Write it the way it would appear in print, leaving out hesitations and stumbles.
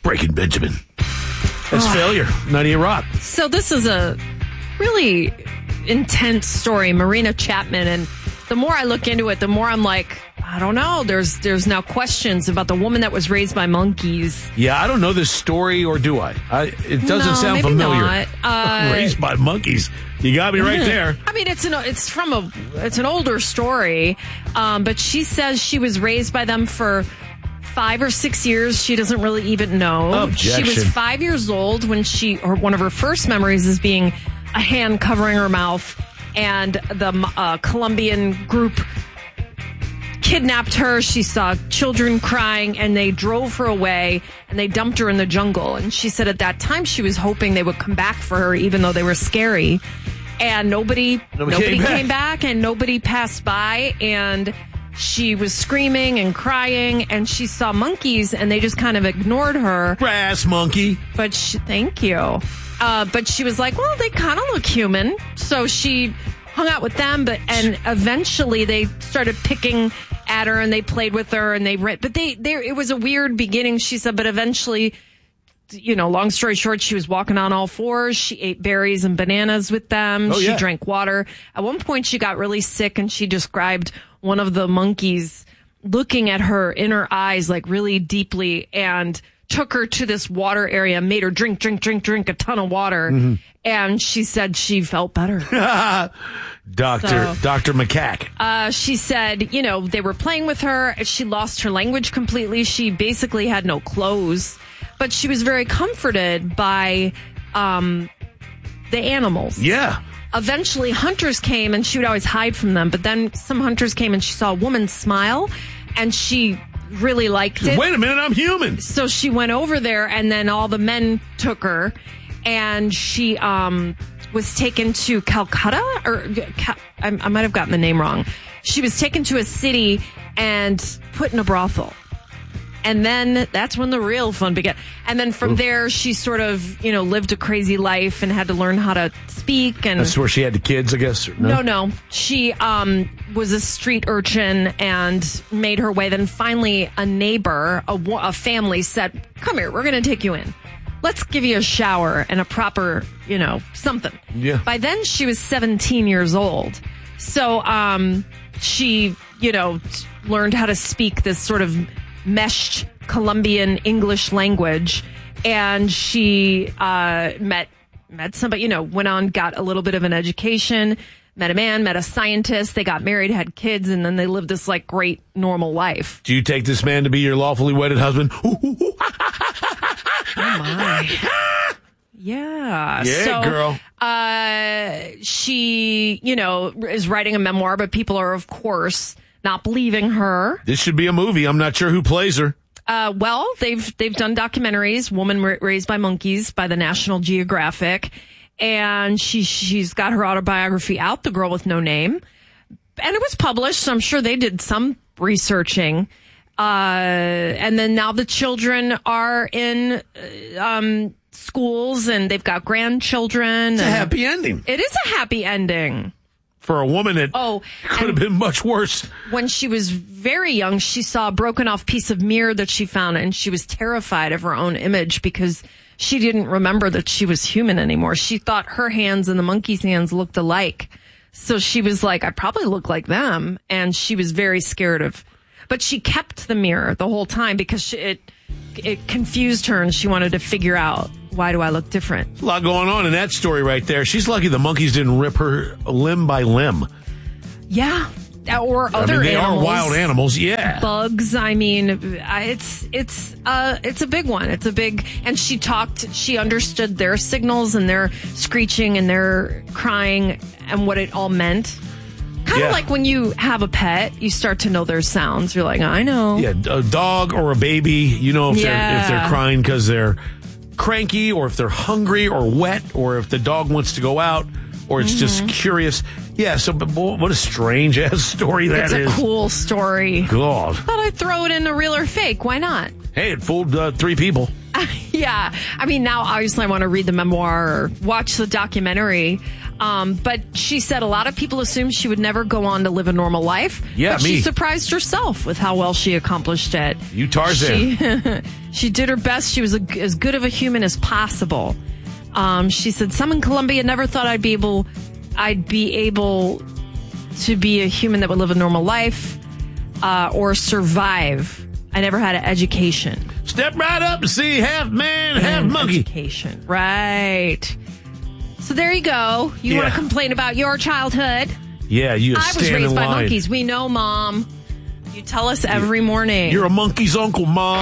Breaking Benjamin. That's Failure. 98 Rock. So this is a really intense story, Marina Chapman, and the more I look into it, the more I'm like, I don't know. There's now questions about the woman that was raised by monkeys. Yeah, I don't know this story, or do I? It doesn't sound maybe familiar. Not. Raised by monkeys. You got me right there. I mean, it's an older story, but she says she was raised by them for 5 or 6 years. She doesn't really even know. Objection. She was 5 years old when one of her first memories is being a hand covering her mouth, and the Colombian group kidnapped her. She saw children crying, and they drove her away, and they dumped her in the jungle. And she said at that time she was hoping they would come back for her, even though they were scary. And nobody came back, and nobody passed by, and she was screaming and crying, and she saw monkeys, and they just kind of ignored her. Brass monkey. But thank you. But she was like, well, they kind of look human. So she hung out with them, and eventually they started picking at her, and they played with her, and it was a weird beginning, she said, but eventually, long story short, she was walking on all fours. She ate berries and bananas with them. She drank water. At one point, she got really sick, and she described one of the monkeys looking at her in her eyes, like really deeply, and took her to this water area, made her drink a ton of water. Mm-hmm. And she said she felt better. Dr. Macaque. She said, they were playing with her. She lost her language completely. She basically had no clothes, but she was very comforted by the animals. Yeah. Eventually, hunters came, and she would always hide from them. But then some hunters came, and she saw a woman smile, and she really liked it. Wait a minute, I'm human. So she went over there, and then all the men took her, and she was taken to Calcutta, I might have gotten the name wrong. She was taken to a city and put in a brothel. And then that's when the real fun began. And then from there, she sort of, lived a crazy life and had to learn how to speak. And that's where she had the kids, I guess? No. She was a street urchin and made her way. Then finally, a neighbor, a family said, come here, we're going to take you in. Let's give you a shower and a proper, something. Yeah. By then, she was 17 years old. So she, learned how to speak this sort of meshed Colombian English language, and she met somebody, went on, got a little bit of an education, met a man, met a scientist, they got married, had kids, and then they lived this like great normal life. Do you take this man to be your lawfully wedded husband? Oh my. Yeah. Yeah, girl. She, is writing a memoir, but people are, of course, not believing her. This should be a movie. I'm not sure who plays her. Well, they've done documentaries, Woman Raised by Monkeys by the National Geographic, and she's got her autobiography out, The Girl with No Name, and it was published, so I'm sure they did some researching. And then now the children are in schools, and they've got grandchildren. It's a happy ending. It is a happy ending. For a woman, it could have been much worse. When she was very young, she saw a broken off piece of mirror that she found, and she was terrified of her own image because she didn't remember that she was human anymore. She thought her hands and the monkey's hands looked alike. So she was like, I probably look like them. And she was very scared of, but she kept the mirror the whole time because it confused her, and she wanted to figure out, why do I look different? A lot going on in that story right there. She's lucky the monkeys didn't rip her limb by limb. Yeah. Or other they animals. Are wild animals, yeah. Bugs, it's a big one. It's a big, and she understood their signals and their screeching and their crying and what it all meant. Kind of like when you have a pet, you start to know their sounds. You're like, I know. Yeah, a dog or a baby, if they're crying because they're cranky, or if they're hungry or wet, or if the dog wants to go out, or it's just curious. Yeah, so but what a strange ass story that is. It's a cool story. God. Thought I'd throw it in a real or fake. Why not? Hey, it fooled 3 people. Yeah. I mean, now obviously I want to read the memoir or watch the documentary. But she said a lot of people assumed she would never go on to live a normal life. Yeah, but she surprised herself with how well she accomplished it. You Tarzan. She did her best. She was as good of a human as possible. She said, some in Colombia never thought I'd be able to be a human that would live a normal life or survive. I never had an education. Step right up to see half man, half monkey. Education. Right. So there you go. You want to complain about your childhood? Yeah, you I was raised by monkeys. We know, Mom. You tell us every morning. You're a monkey's uncle, Mom.